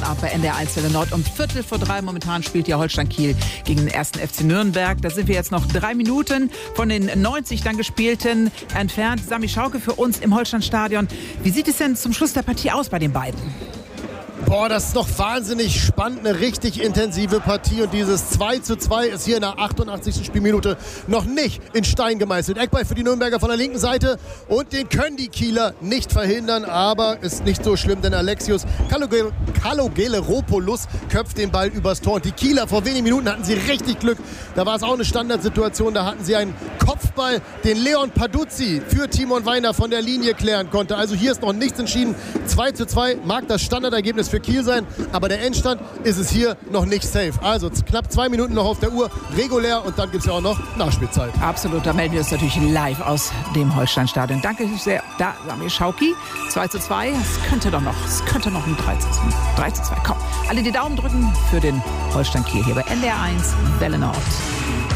Abend bei NDR 1 Welle Nord. Um 2:45 momentan spielt ja Holstein Kiel gegen den 1. FC Nürnberg. Da sind wir jetzt noch 3 Minuten von den 90 dann gespielten entfernt. Sami Schauke für uns im Holsteinstadion. Wie sieht es denn zum Schluss der Partie aus bei den beiden? Boah, das ist doch wahnsinnig spannend, eine richtig intensive Partie und dieses 2:2 ist hier in der 88. Spielminute noch nicht in Stein gemeißelt. Eckball für die Nürnberger von der linken Seite und den können die Kieler nicht verhindern, aber ist nicht so schlimm, denn Alexios Kalogelepoulos köpft den Ball übers Tor und die Kieler vor wenigen Minuten hatten sie richtig Glück. Da war es auch eine Standardsituation, da hatten sie einen Kopfball, den Leon Paduzzi für Timon Weiner von der Linie klären konnte. Also hier ist noch nichts entschieden. 2:2 mag das Standardergebnis für Kiel sein, aber der Endstand ist es hier noch nicht safe. Also knapp 2 Minuten noch auf der Uhr, regulär und dann gibt es ja auch noch Nachspielzeit. Absolut, da melden wir uns natürlich live aus dem Holsteinstadion. Danke sehr, da Sami Schauki. 2:2, es könnte noch ein 3:2. Komm, alle die Daumen drücken für den Holstein Kiel hier bei NDR 1 Welle Nord.